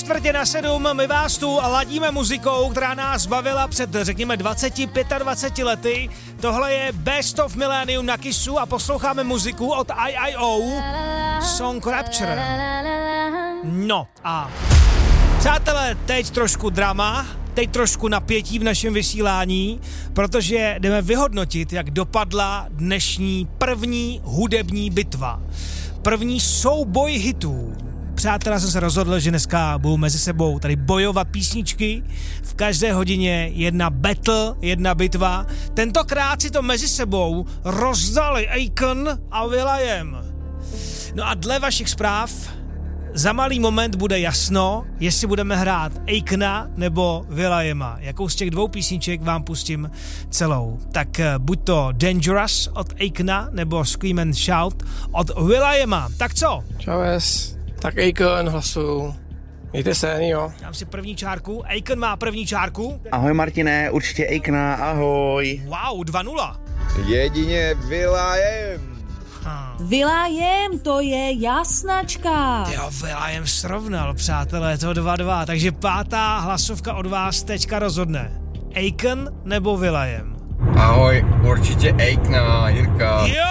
6:45 my vás tu ladíme muzikou, která nás bavila před, řekněme, 20-25 lety. Tohle je Best of Millennium na Kissu a posloucháme muziku od IIO, Song Rapture. No a přátelé, teď trošku drama, teď trošku napětí v našem vysílání, protože jdeme vyhodnotit, jak dopadla dnešní první hudební bitva. První souboj hitů. Přátelé, jsem se rozhodl, že dneska budou mezi sebou tady bojovat písničky. V každé hodině jedna battle, jedna bitva. Tentokrát si to mezi sebou rozdali Akon a will.i.am. No a dle vašich zpráv za malý moment bude jasno, jestli budeme hrát Akona nebo will.i.ama. Jakou z těch dvou písniček vám pustím celou. Tak buď to Dangerous od Akona nebo Scream and Shout od will.i.ama. Tak co? Čaves. Tak Akon hlasuju. Mějte se, jo. Dám si první čárku. Akon má první čárku. Ahoj Martine, určitě Akona, ahoj. Wow, 2-0. Jedině will.i.am. will.i.am, to je jasnačka. Jo, will.i.am srovnal, přátelé, to 2-2, takže pátá hlasovka od vás teďka rozhodne. Akon nebo will.i.am? Ahoj, určitě Akona, Jirka. Jo!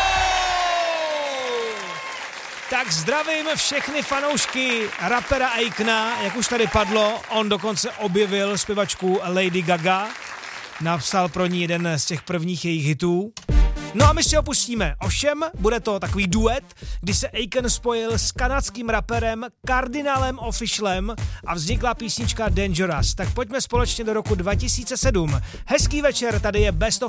Tak zdravím všechny fanoušky rapera Akona, jak už tady padlo, on dokonce objevil zpěvačku Lady Gaga, napsal pro ní jeden z těch prvních jejich hitů. No a my si ho pustíme, ovšem bude to takový duet, kdy se Akon spojil s kanadským raperem Kardinálem Offishalem a vznikla písnička Dangerous. Tak pojďme společně do roku 2007. Hezký večer, tady je Best of